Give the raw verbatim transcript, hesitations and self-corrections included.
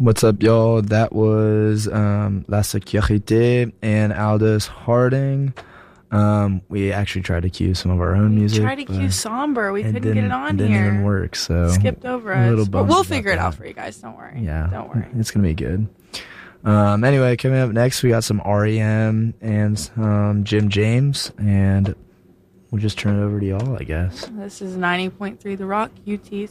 What's up, y'all? That was um, La Sécurité and Aldous Harding. Um, we actually tried to cue some of our own we music. We tried to cue Somber. We couldn't get it on it didn't here. It didn't even work, so... Skipped over us. But we'll figure it out for you guys. Don't worry. Yeah. Don't worry. It's going to be good. Um, anyway, coming up next, we got some R E M and um, Jim James, and we'll just turn it over to y'all, I guess. This is ninety point three The Rock, U T